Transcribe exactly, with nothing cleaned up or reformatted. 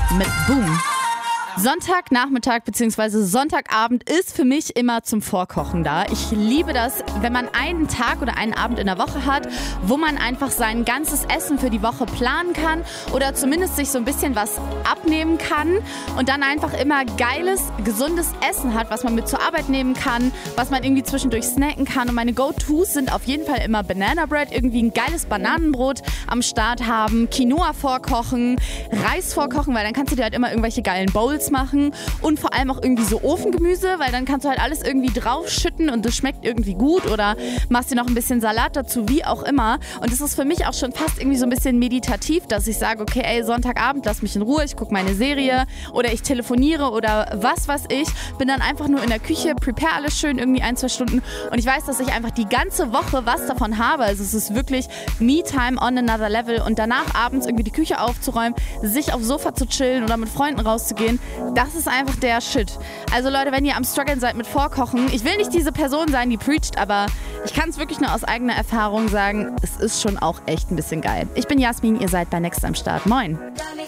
mit Boom. Sonntagnachmittag bzw. Sonntagabend ist für mich immer zum Vorkochen da. Ich liebe das, wenn man einen Tag oder einen Abend in der Woche hat, wo man einfach sein ganzes Essen für die Woche planen kann oder zumindest sich so ein bisschen was abnehmen kann und dann einfach immer geiles, gesundes Essen hat, was man mit zur Arbeit nehmen kann, was man irgendwie zwischendurch snacken kann. Und meine Go-Tos sind auf jeden Fall immer Banana Bread, irgendwie ein geiles Bananenbrot am Start haben, Quinoa vorkochen, Reis vorkochen, weil dann kannst du dir halt immer irgendwelche geilen Bowls machen und vor allem auch irgendwie so Ofengemüse, weil dann kannst du halt alles irgendwie draufschütten und das schmeckt irgendwie gut oder machst dir noch ein bisschen Salat dazu, wie auch immer. Und das ist für mich auch schon fast irgendwie so ein bisschen meditativ, dass ich sage, okay, ey, Sonntagabend, lass mich in Ruhe, ich gucke meine Serie oder ich telefoniere oder was weiß ich, bin dann einfach nur in der Küche, prepare alles schön irgendwie ein, zwei Stunden und ich weiß, dass ich einfach die ganze Woche was davon habe. Also es ist wirklich Me-Time on another level und danach abends irgendwie die Küche aufzuräumen, sich aufs Sofa zu chillen oder mit Freunden rauszugehen. Das ist einfach der Shit. Also Leute, wenn ihr am Struggeln seid mit Vorkochen, ich will nicht diese Person sein, die preacht, aber ich kann es wirklich nur aus eigener Erfahrung sagen, es ist schon auch echt ein bisschen geil. Ich bin Jasmin, ihr seid bei Next am Start. Moin.